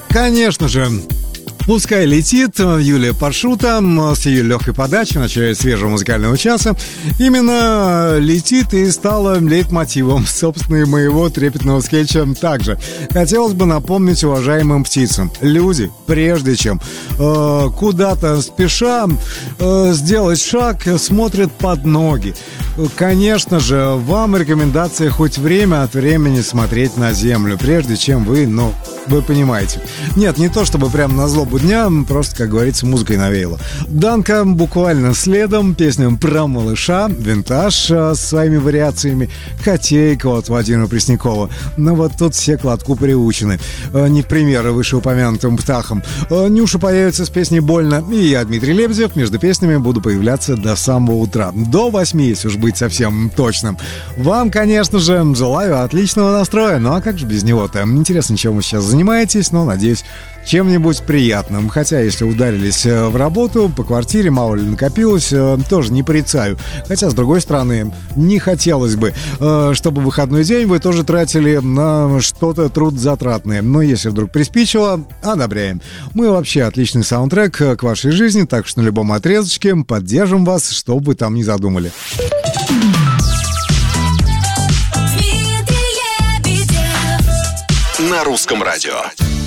Конечно же, пускай летит Юлия Паршута с ее легкой подачей в начале свежего музыкального часа. Именно летит и стала лейтмотивом, собственно, и моего трепетного скетча также. Хотелось бы напомнить уважаемым птицам: люди, прежде чем куда-то спеша сделать шаг, смотрят под ноги. Конечно же, вам рекомендация хоть время от времени смотреть на землю, прежде чем вы понимаете. Нет, не то чтобы прям на злобу дня, просто, как говорится, музыкой навеяло. Данка буквально следом, песня про малыша, винтаж с своими вариациями, котейка от Владимира Преснякова. Но вот тут все к лотку приучены. Не в пример вышеупомянутым птахам. Нюша появится с песней «Больно», и я, Дмитрий Лебедев, между песнями буду появляться до самого утра. До 8, если уж быть совсем точным. Вам, конечно же, желаю отличного настроя. Ну а как же без него-то? Интересно, чем вы сейчас занимаетесь, но, надеюсь, чем-нибудь приятным. Хотя, если ударились в работу, по квартире мало ли накопилось, тоже не порицаю. Хотя, с другой стороны, не хотелось бы, чтобы выходной день вы тоже тратили на что-то трудозатратное. Но если вдруг приспичило, одобряем. Мы вообще отличный саундтрек к вашей жизни, так что на любом отрезочке поддержим вас, что бы вы там ни задумали. На русском радио.